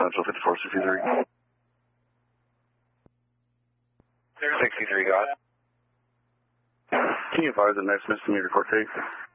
Central 5463. 63, go ahead. Can you advise the next misdemeanor court case?